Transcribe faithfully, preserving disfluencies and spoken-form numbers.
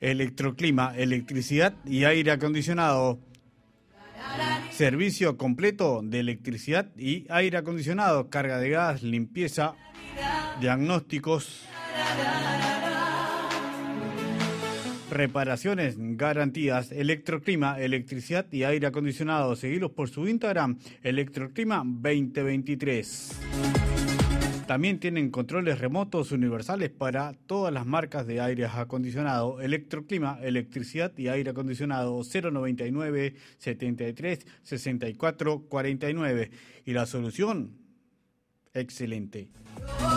Electroclima, electricidad y aire acondicionado. Servicio completo de electricidad y aire acondicionado, carga de gas, limpieza, diagnósticos, reparaciones, garantías. Electroclima, electricidad y aire acondicionado. Seguilos por su Instagram, Electroclima veinte veintitrés. También tienen controles remotos universales para todas las marcas de aire acondicionado. Electroclima, electricidad y aire acondicionado. Cero noventa y nueve, setenta y tres, sesenta y cuatro, cuarenta y nueve. Y la solución, excelente.